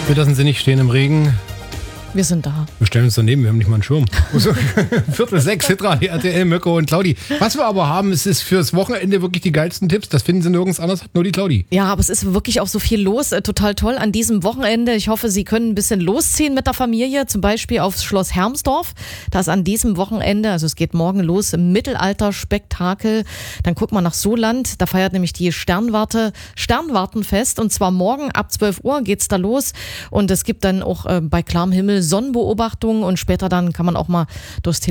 Wir lassen sie nicht stehen im Regen. Wir sind da. Wir stellen uns daneben, wir haben nicht mal einen Schirm. 5:45, Hitradio, RTL, Mirko und Claudi. Was wir aber haben, es ist fürs Wochenende wirklich die geilsten Tipps. Das finden Sie nirgends anders, nur die Claudi. Ja, aber es ist wirklich auch so viel los. Total toll an diesem Wochenende. Ich hoffe, Sie können ein bisschen losziehen mit der Familie, zum Beispiel aufs Schloss Hermsdorf. Da ist an diesem Wochenende, also es geht morgen los, im Mittelalter-Spektakel. Dann guckt man nach Soland. Da feiert nämlich die Sternwartenfest. Und zwar morgen ab 12 Uhr geht's da los. Und es gibt dann auch bei klarem Himmel Sonnenbeobachtungen und später dann kann man auch mal durchs